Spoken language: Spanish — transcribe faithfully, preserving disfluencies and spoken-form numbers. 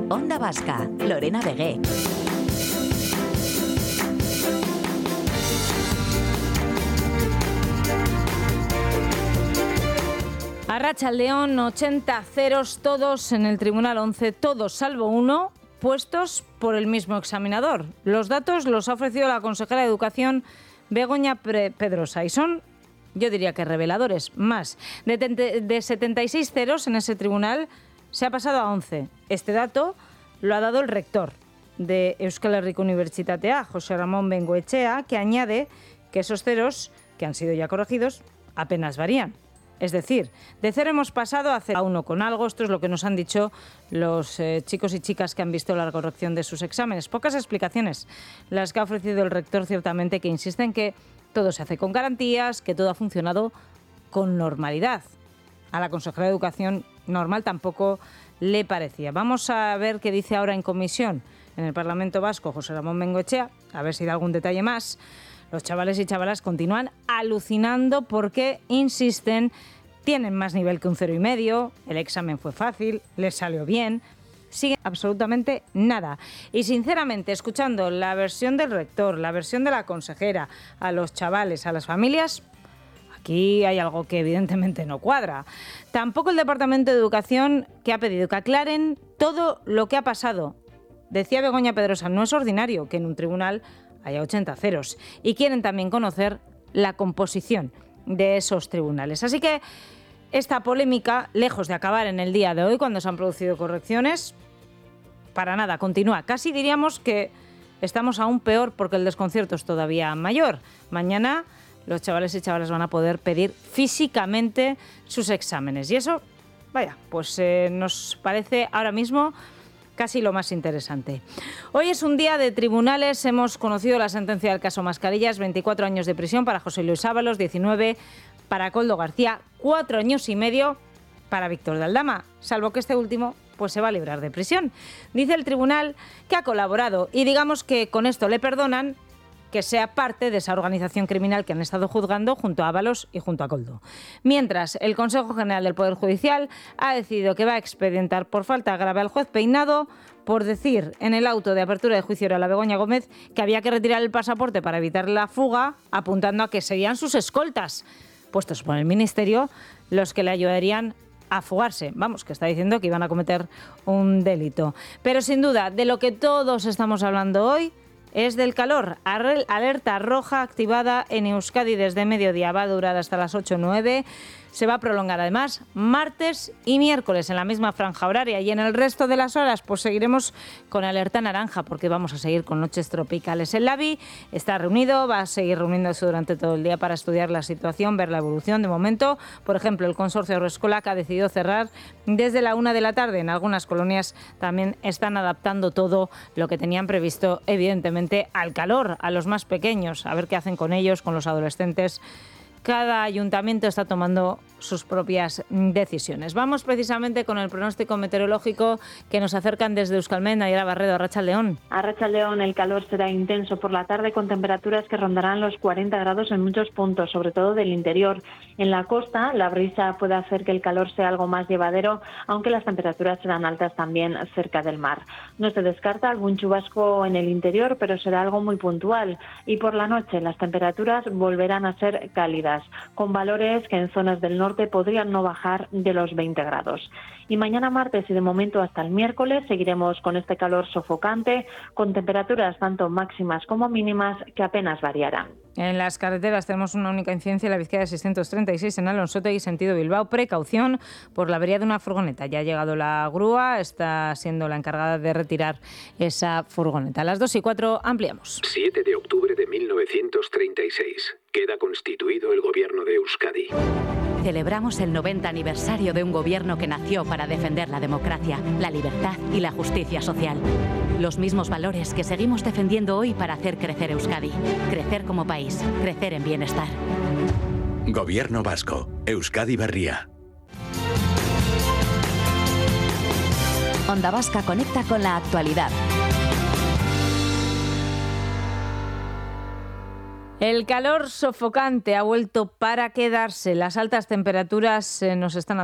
Onda Vasca, Lorena Vegué. Arratsaldeón, ochenta ceros todos en el Tribunal once, todos salvo uno, puestos por el mismo examinador. Los datos los ha ofrecido la consejera de Educación, Begoña Pedrosa, y son, yo diría que reveladores. Más, de, de setenta y seis ceros en ese tribunal se ha pasado a once. Este dato lo ha dado el rector de Euskal Herriko Unibertsitatea, José Ramón Bengoechea, que añade que esos ceros, que han sido ya corregidos, apenas varían. Es decir, de cero hemos pasado a cero a uno con algo. Esto es lo que nos han dicho los eh, chicos y chicas que han visto la corrección de sus exámenes. Pocas explicaciones las que ha ofrecido el rector, ciertamente, que insiste en que todo se hace con garantías, que todo ha funcionado con normalidad. A la consejera de Educación normal tampoco le parecía. Vamos a ver qué dice ahora en comisión en el Parlamento Vasco José Ramón Bengoechea, a ver si da algún detalle más. Los chavales y chavalas continúan alucinando porque, insisten, tienen más nivel que un cero y medio, el examen fue fácil, les salió bien, siguen absolutamente nada. Y sinceramente, escuchando la versión del rector, la versión de la consejera, a los chavales, a las familias, aquí hay algo que evidentemente no cuadra. Tampoco el Departamento de Educación, que ha pedido que aclaren todo lo que ha pasado. Decía Begoña Pedrosa, no es ordinario que en un tribunal haya ochenta ceros, y quieren también conocer la composición de esos tribunales. Así que esta polémica, lejos de acabar en el día de hoy, cuando se han producido correcciones, para nada, continúa. Casi diríamos que estamos aún peor porque el desconcierto es todavía mayor. Mañana los chavales y chavalas van a poder pedir físicamente sus exámenes. Y eso, vaya, pues eh, nos parece ahora mismo casi lo más interesante. Hoy es un día de tribunales. Hemos conocido la sentencia del caso Mascarillas, veinticuatro años de prisión para José Luis Ábalos, diecinueve para Koldo García, cuatro años y medio para Víctor de Aldama, salvo que este último pues se va a librar de prisión. Dice el tribunal que ha colaborado y digamos que con esto le perdonan que sea parte de esa organización criminal que han estado juzgando junto a Ábalos y junto a Koldo. Mientras, el Consejo General del Poder Judicial ha decidido que va a expedientar por falta grave al juez Peinado por decir en el auto de apertura de juicio a la Begoña Gómez que había que retirar el pasaporte para evitar la fuga, apuntando a que serían sus escoltas, puestos por el Ministerio, los que le ayudarían a fugarse. Vamos, que está diciendo que iban a cometer un delito. Pero sin duda, de lo que todos estamos hablando hoy es del calor. Alerta roja activada en Euskadi desde mediodía. Va a durar hasta las ocho o nueve. Se va a prolongar además martes y miércoles en la misma franja horaria. Y en el resto de las horas pues seguiremos con alerta naranja porque vamos a seguir con noches tropicales. El LABI está reunido, va a seguir reuniéndose durante todo el día para estudiar la situación, ver la evolución. De momento, por ejemplo, el consorcio Haurreskolak ha decidido cerrar desde la una de la tarde. En algunas colonias también están adaptando todo lo que tenían previsto, evidentemente, al calor, a los más pequeños. A ver qué hacen con ellos, con los adolescentes. Cada ayuntamiento está tomando sus propias decisiones. Vamos precisamente con el pronóstico meteorológico que nos acercan desde Euskalmet. Nayara Barredo, Arratsaldeón. Arratsaldeón, el calor será intenso por la tarde con temperaturas que rondarán los cuarenta grados en muchos puntos, sobre todo del interior. En la costa, la brisa puede hacer que el calor sea algo más llevadero, aunque las temperaturas serán altas también cerca del mar. No se descarta algún chubasco en el interior, pero será algo muy puntual. Y por la noche las temperaturas volverán a ser cálidas, con valores que en zonas del norte podrían no bajar de los veinte grados. Y mañana martes y de momento hasta el miércoles seguiremos con este calor sofocante, con temperaturas tanto máximas como mínimas que apenas variarán. En las carreteras tenemos una única incidencia en la Vizcaya seiscientos treinta y seis en Alonsotegui, sentido Bilbao. Precaución por la avería de una furgoneta. Ya ha llegado la grúa, está siendo la encargada de retirar esa furgoneta. A las dos y cuatro ampliamos. siete de octubre de mil novecientos treinta y seis. Queda constituido el gobierno de Euskadi. Celebramos el noventa aniversario de un gobierno que nació para defender la democracia, la libertad y la justicia social. Los mismos valores que seguimos defendiendo hoy para hacer crecer Euskadi. Crecer como país, crecer en bienestar. Gobierno vasco, Euskadi Berria. Onda Vasca conecta con la actualidad. El calor sofocante ha vuelto para quedarse. Las altas temperaturas eh, nos están